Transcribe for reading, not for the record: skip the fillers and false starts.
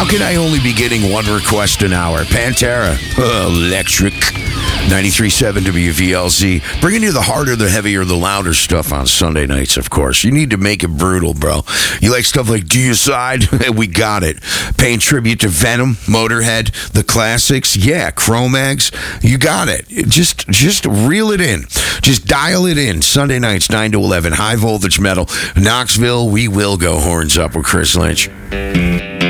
How can I only be getting one request an hour? Pantera, electric. 93.7 WVLZ. Bringing you the harder, the heavier, the louder stuff on Sunday nights, of course. You need to make it brutal, bro. You like stuff like Deicide? We got it. Paying tribute to Venom, Motorhead, the classics. Yeah, Cro-Mags. You got it. Just reel it in. Just dial it in. Sunday nights, 9 to 11. High voltage metal. Knoxville, we will go horns up with Chris Lynch.